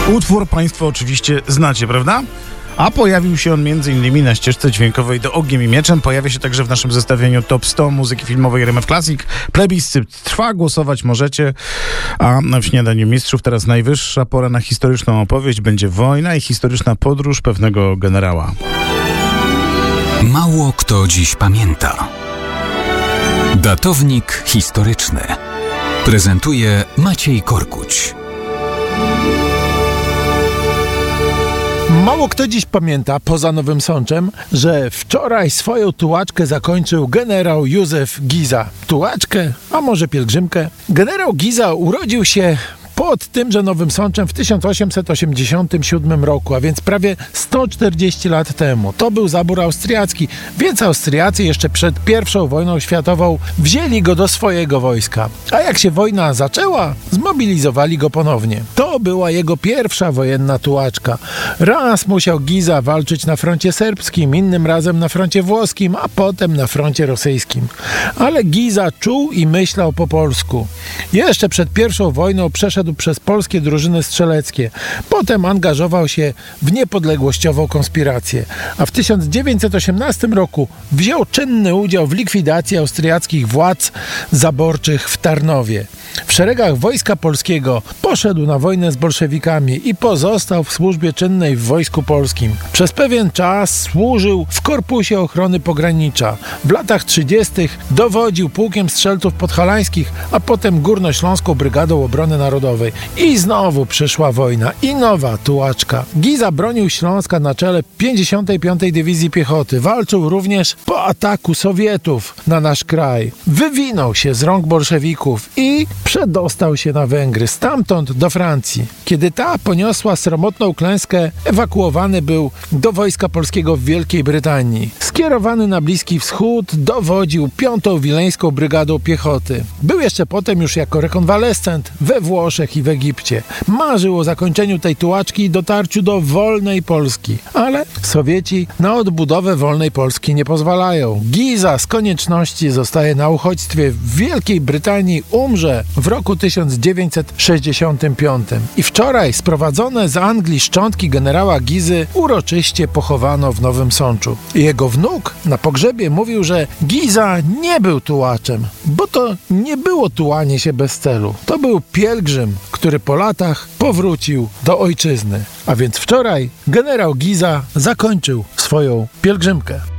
Utwór Państwo oczywiście znacie, prawda? A pojawił się on m.in. na ścieżce dźwiękowej do Ogniem i Mieczem. Pojawia się także w naszym zestawieniu Top 100 muzyki filmowej RMF Classic. Plebiscyt trwa, głosować możecie. A w Śniadaniu Mistrzów teraz najwyższa pora na historyczną opowieść. Będzie wojna i historyczna podróż pewnego generała. Mało kto dziś pamięta. Datownik historyczny prezentuje Maciej Korkuć. Mało kto dziś pamięta, poza Nowym Sączem, że wczoraj swoją tułaczkę zakończył generał Józef Giza. Tułaczkę, a może pielgrzymkę? Generał Giza urodził się pod tymże Nowym Sączem w 1887 roku, a więc prawie 140 lat temu. To był zabór austriacki, więc Austriacy jeszcze przed I wojną światową wzięli go do swojego wojska. A jak się wojna zaczęła, zmobilizowali go ponownie. To była jego pierwsza wojenna tułaczka. Raz musiał Giza walczyć na froncie serbskim, innym razem na froncie włoskim, a potem na froncie rosyjskim. Ale Giza czuł i myślał po polsku. Jeszcze przed I wojną przeszedł przez polskie drużyny strzeleckie. Potem angażował się w niepodległościową konspirację. A w 1918 roku wziął czynny udział w likwidacji austriackich władz zaborczych w Tarnowie. W szeregach Wojska Polskiego poszedł na wojnę z bolszewikami i pozostał w służbie czynnej w Wojsku Polskim. Przez pewien czas służył w Korpusie Ochrony Pogranicza. W latach 30. dowodził pułkiem strzelców podhalańskich, a potem Górnośląską Brygadą Obrony Narodowej. I znowu przyszła wojna i nowa tułaczka. Giza bronił Śląska na czele 55. Dywizji Piechoty. Walczył również po ataku Sowietów na nasz kraj. Wywinął się z rąk bolszewików i przedostał się na Węgry, stamtąd do Francji. Kiedy ta poniosła sromotną klęskę, ewakuowany był do Wojska Polskiego w Wielkiej Brytanii. Skierowany na Bliski Wschód, dowodził 5. Wileńską Brygadą Piechoty. Był jeszcze potem już jako rekonwalescent we Włoszech i w Egipcie. Marzył o zakończeniu tej tułaczki i dotarciu do wolnej Polski. Ale Sowieci na odbudowę wolnej Polski nie pozwalają. Giza z konieczności zostaje na uchodźstwie w Wielkiej Brytanii, umrze w roku 1965. I wczoraj sprowadzone z Anglii szczątki generała Gizy uroczyście pochowano w Nowym Sączu. Jego wnuk na pogrzebie mówił, że Giza nie był tułaczem, bo to nie było tułanie się bez celu. To był pielgrzym, który po latach powrócił do ojczyzny. A więc wczoraj generał Giza zakończył swoją pielgrzymkę.